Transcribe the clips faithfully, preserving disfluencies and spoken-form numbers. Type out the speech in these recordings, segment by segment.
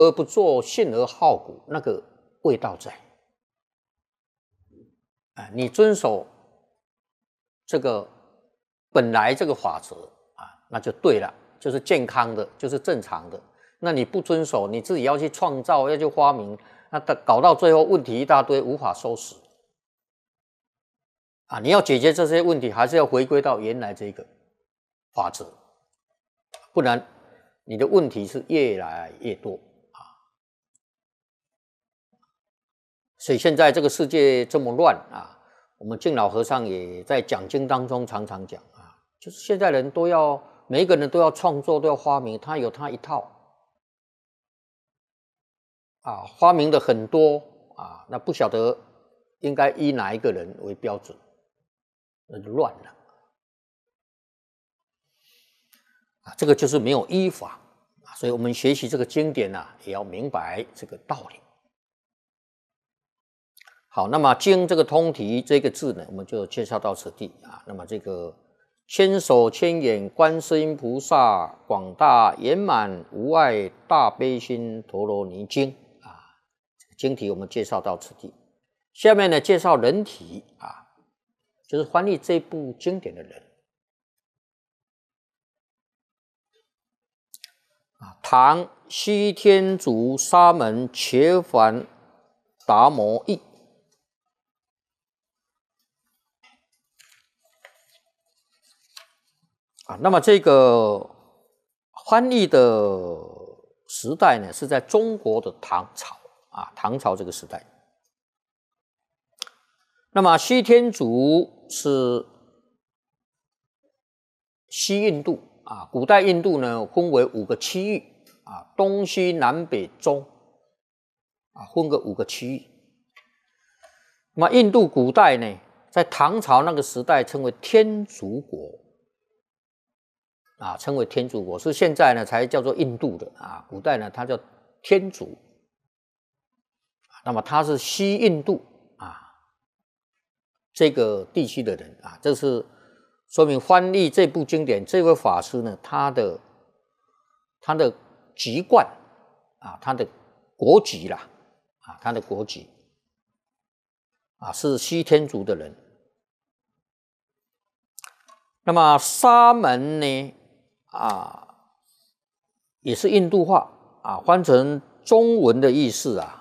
而不作，信而好古，那个味道在。啊，你遵守这个本来这个法则啊，那就对了，就是健康的，就是正常的。那你不遵守，你自己要去创造，要去发明，那搞到最后问题一大堆，无法收拾。啊，你要解决这些问题，还是要回归到原来这个法则，不然你的问题是越来越多啊。所以现在这个世界这么乱啊，我们净老和尚也在讲经当中常常讲啊，就是现在人都要每一个人都要创作，都要发明，他有他一套啊，发明的很多啊，那不晓得应该以哪一个人为标准。那就乱了啊！这个就是没有依法啊，所以我们学习这个经典啊，也要明白这个道理。好，那么经这个通题这个字呢，我们就介绍到此地啊。那么这个千手千眼观世音菩萨广大圆满无碍大悲心陀罗尼经啊，这个经题我们介绍到此地。下面呢，介绍人体啊。就是翻译这部经典的人啊，唐西天竺沙门伽梵达摩译啊。那么这个翻译的时代呢，是在中国的唐朝啊，唐朝这个时代。那么西天竺是西印度啊，古代印度呢分为五个区域啊，东西南北中啊，分个五个区域。那么印度古代呢，在唐朝那个时代称为天竺国啊，称为天竺国，是现在呢才叫做印度的啊，古代呢它叫天竺。那么它是西印度啊这个地区的人啊，这是说明翻译这部经典这位法师呢，他的他的籍贯啊，他的国籍啦啊，他的国籍啊是西天竺的人。那么沙门呢啊，也是印度话啊，翻成中文的意思啊。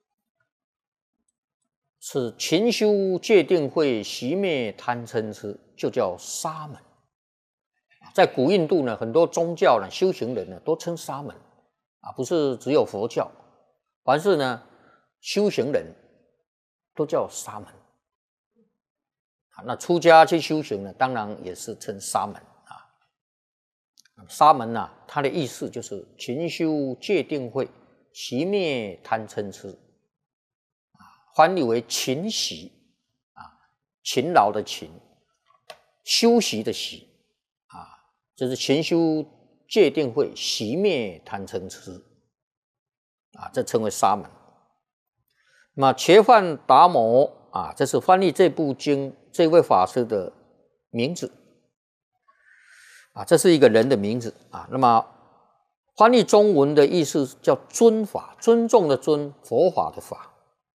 是勤修戒定慧，熄灭贪嗔痴，就叫沙门。在古印度呢，很多宗教呢，修行人呢，都称沙门啊，不是只有佛教，凡是呢修行人都叫沙门啊。那出家去修行呢，当然也是称沙门啊。沙门啊，它的意思就是勤修戒定慧，熄灭贪嗔痴。翻译为勤习啊，勤劳的勤，修习的习啊，就是勤修戒定慧，熄灭贪嗔痴啊，这称为沙门。那么伽梵达摩啊，这是翻译这部经这位法师的名字啊，这是一个人的名字啊。那么翻译中文的意思叫尊法，尊重的尊，佛法的法。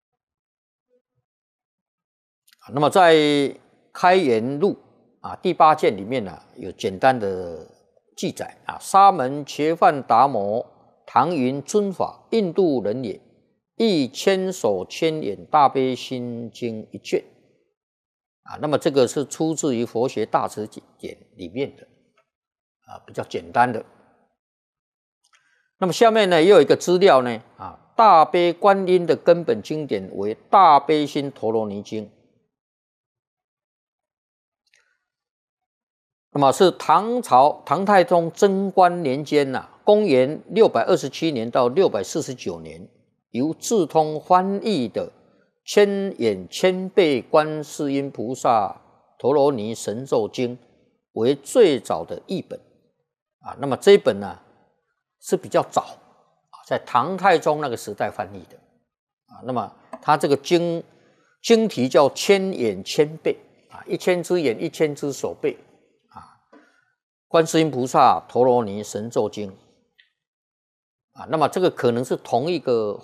那么在开元录啊第八卷里面呢、啊，有简单的记载啊，沙门伽梵达摩，唐云尊法，印度人也，亦千手千眼大悲心经一卷啊。那么这个是出自于佛学大辞典里面的啊，比较简单的。那么下面呢也有一个资料呢啊，大悲观音的根本经典为大悲心陀罗尼经。那么是唐朝唐太宗贞观年间呐、啊，公元六百二十七年到六百四十九年，由智通翻译的《千眼千倍观世音菩萨陀罗尼神咒经》为最早的译本啊。那么这一本呢是比较早啊，在唐太宗那个时代翻译的啊。那么它这个经经题叫千眼千倍啊，一千只眼，一千只手背。观世音菩萨陀罗尼神咒经啊，那么这个可能是同一个